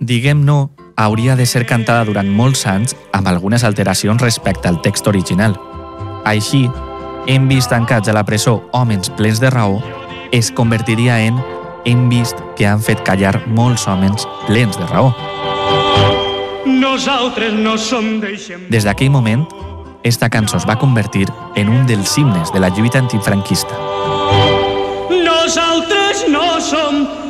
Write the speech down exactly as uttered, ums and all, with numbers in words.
diguem no, hauria de ser cantada durant molts anys amb algunes alteracions respecte al text original. Així, hem vist tancats a la presó homes plens de raó, es convertiria en hem vist que han fet callar molts homes plens de raó. Nosaltres no som deixem... Des d'aquell moment, esta cançó es va convertir en un dels himnes de la lluita antifranquista. Nosaltres no som